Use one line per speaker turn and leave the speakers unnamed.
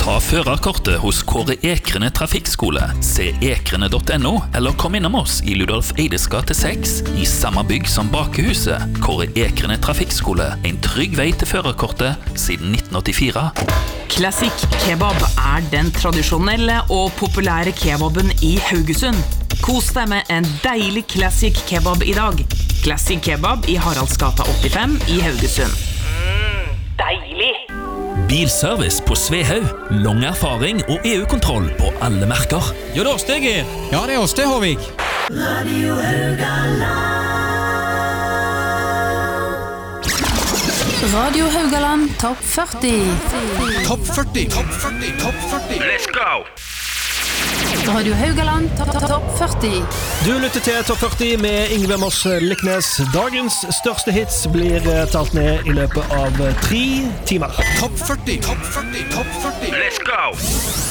Ta førerkortet hos Kåre Ekrene Trafikkskole. Se ekrene.no, eller kom innom oss i Ludolf Eides gate 6, i samme bygg som Bakehuset. Kåre Ekrene Trafikkskole, en trygg vei til førerkortet siden 1984.
Classic Kebab den tradisjonelle og populære kebaben i Haugesund. Kos deg med en deilig Classic Kebab i dag. Classic Kebab i Haraldsgata 85 i Haugesund. Deilig!
Bilservice på Svehaug. Lang erfaring og EU-kontroll på alle merker.
Jo, det er oss det, Geir.
Ja, det er oss det, Håvig.
Radio Haugaland.
Radio Haugaland Topp 40.
Topp 40, topp 40, topp 40.
Let's go!
Radio Haugaland Topp 40.
Du lytter til Topp 40 med Yngve Moss Liknes. Dagens største hits blir talt ned i løpet av 3 timer.
Topp 40, topp 40, topp 40.
Let's go!